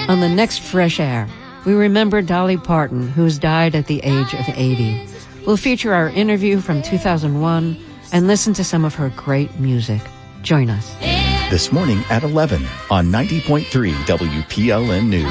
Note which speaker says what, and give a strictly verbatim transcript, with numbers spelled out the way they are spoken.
Speaker 1: On the next Fresh Air, we remember Dolly Parton, who has died at the age of eighty. We'll feature our interview from two thousand one and listen to some of her great music. Join us.
Speaker 2: This morning at eleven on ninety point three W P L N News.